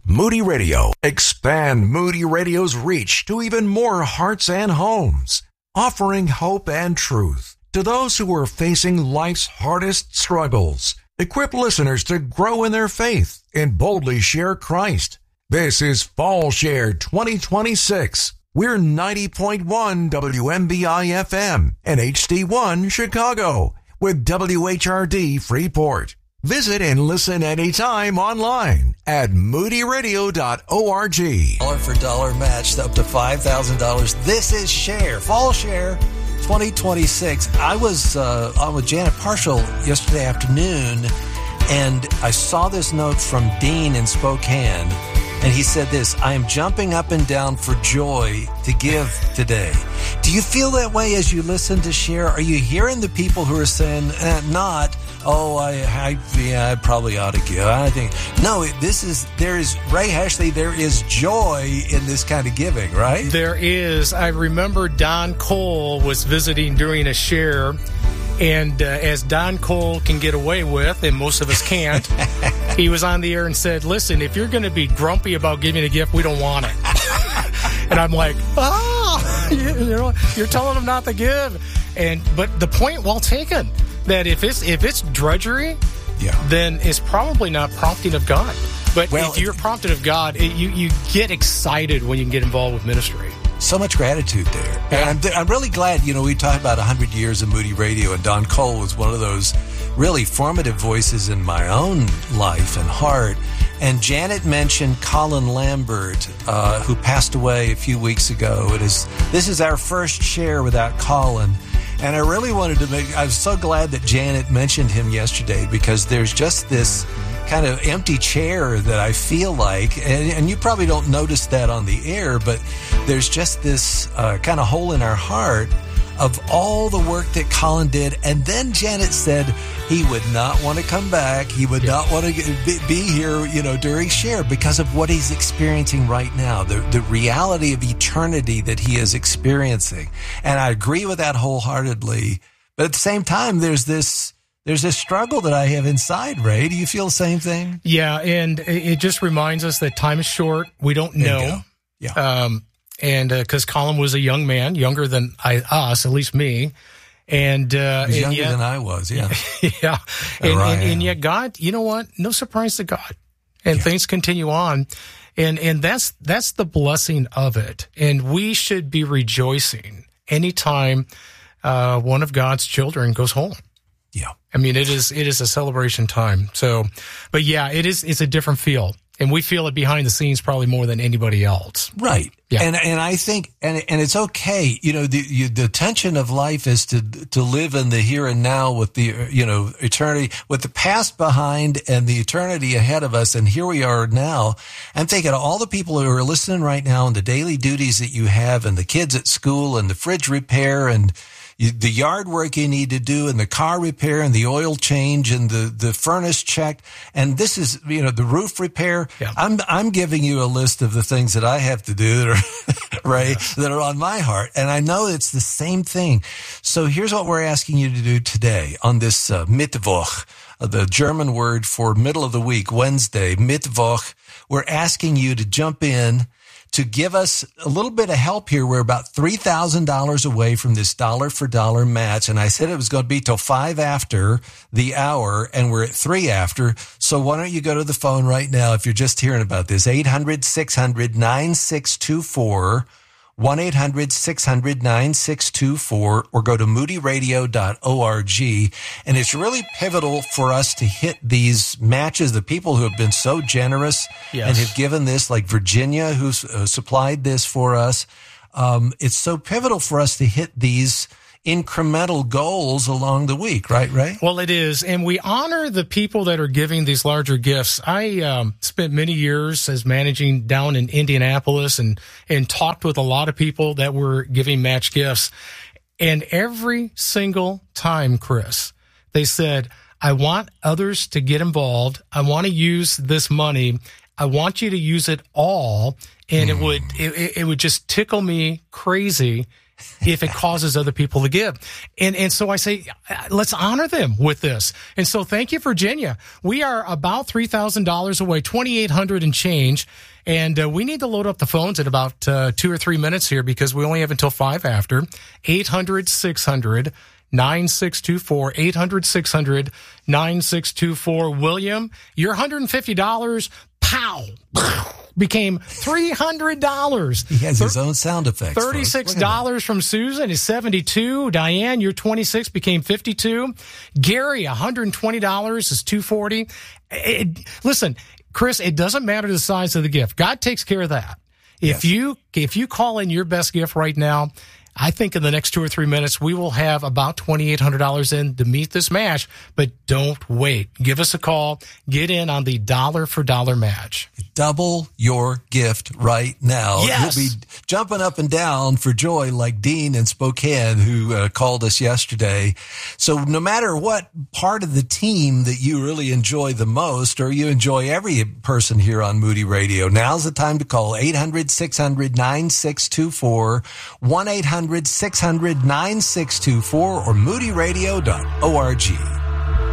Moody Radio. Expand Moody Radio's reach to even more hearts and homes, offering hope and truth to those who are facing life's hardest struggles. Equip listeners to grow in their faith and boldly share Christ. This is Fall Share 2026. We're 90.1 WMBI FM and HD1 Chicago with WHRD Freeport. Visit and listen anytime online at moodyradio.org. Dollar for dollar match up to $5,000. This is Share, Fall Share 2026. I was on with Janet Parshall yesterday afternoon, and I saw this note from Dean in Spokane, and he said this: I am jumping up and down for joy to give today. Do you feel that way as you listen to Share? Are you hearing the people who are saying, I probably ought to give? I think, no, there is, Ray Ashley, there is joy in this kind of giving, right? There is. I remember Don Cole was visiting during a Share, and as Don Cole can get away with, and most of us can't, he was on the air and said, listen, if you're going to be grumpy about giving a gift, we don't want it. And I'm like, you're telling them not to give. But the point well taken, that if it's drudgery, then it's probably not prompting of God. But if you're prompted of God, you get excited when you can get involved with ministry. So much gratitude there. Yeah. And I'm really glad, we talked about 100 years of Moody Radio, and Don Cole was one of those really formative voices in my own life and heart. And Janet mentioned Colin Lambert, who passed away a few weeks ago. This is our first Share without Colin. And I really wanted to I was so glad that Janet mentioned him yesterday, because there's just this kind of empty chair that I feel like, and you probably don't notice that on the air, but there's just this kind of hole in our heart of all the work that Colin did. And then Janet said he would not want to come back. He would not want to be here, during Share, because of what he's experiencing right now, the reality of eternity that he is experiencing. And I agree with that wholeheartedly. But at the same time, there's this struggle that I have inside, Ray. Do you feel the same thing? Yeah, and it just reminds us that time is short. We don't know. Yeah. And because Colin was a young man, younger than us, at least me. And younger than I was, yeah. Yeah. And yet God, you know what? No surprise to God. And things continue on. And that's the blessing of it. And we should be rejoicing anytime one of God's children goes home. Yeah. I mean, it is a celebration time. So, but it's a different feel. And we feel it behind the scenes probably more than anybody else. Right. Yeah. And I think, and it's okay. The tension of life is to live in the here and now with the, eternity, with the past behind and the eternity ahead of us. And here we are now. I'm thinking of all the people who are listening right now and the daily duties that you have, and the kids at school, and the fridge repair, and the yard work you need to do, and the car repair, and the oil change, and the furnace check, and this is the roof repair. Yeah. I'm giving you a list of the things that I have to do that are that are on my heart, and I know it's the same thing. So here's what we're asking you to do today on this Mittwoch, the German word for middle of the week, Wednesday, Mittwoch. We're asking you to jump in to give us a little bit of help here. We're about $3,000 away from this dollar for dollar match. And I said it was going to be till 5 after the hour, and we're at 3 after. So why don't you go to the phone right now if you're just hearing about this, 800-600-9624, 1-800-600-9624, or go to moodyradio.org. And it's really pivotal for us to hit these matches. The people who have been so generous and have given this, like Virginia, who's supplied this for us. It's so pivotal for us to hit these incremental goals along the week, right, Ray? Well, it is. And we honor the people that are giving these larger gifts. I spent many years as managing down in Indianapolis and talked with a lot of people that were giving match gifts. And every single time, Chris, they said, I want others to get involved. I want to use this money. I want you to use it all. And it would just tickle me crazy if it causes other people to give. And so I say, let's honor them with this. And so thank you, Virginia. We are about $3,000 away, $2,800 and change. And we need to load up the phones at about 2 or 3 minutes here because we only have until 5 after. 800-600-9624, 800-600-9624. William, your $150, pow, became $300. He has his own sound effects. $36 from Susan is $72. Diane, your 26 became $52. Gary, $120 is $240. Listen, Chris, it doesn't matter the size of the gift. God takes care of that. If you call in your best gift right now, I think in the next 2 or 3 minutes, we will have about $2,800 in to meet this match, but don't wait. Give us a call. Get in on the dollar for dollar match. Double your gift right now. Yes. You'll be jumping up and down for joy like Dean in Spokane, who called us yesterday. So no matter what part of the team that you really enjoy the most, or you enjoy every person here on Moody Radio, now's the time to call 800-600-9624, 1-800-600-9624, or moodyradio.org.